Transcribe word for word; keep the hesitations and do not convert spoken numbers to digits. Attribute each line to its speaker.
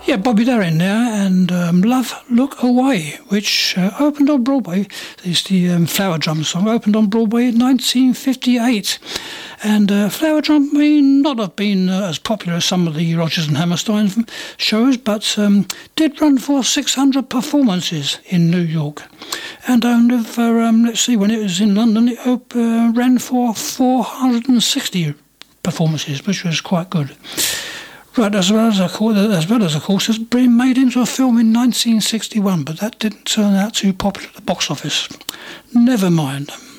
Speaker 1: Yeah, Bobby Darin there, and um, Love Look Away, which uh, opened on Broadway. It's the um, Flower Drum song, opened on Broadway in nineteen fifty-eight. And uh, Flower Drum may not have been uh, as popular as some of the Rodgers and Hammerstein shows, but um, did run for six hundred performances in New York. And over, um, let's see, when it was in London, it uh, ran for four hundred sixty performances, which was quite good. Right, as well as, of course, as well as, of course, it's been made into a film in nineteen sixty-one, but that didn't turn out too popular at the box office. Never mind.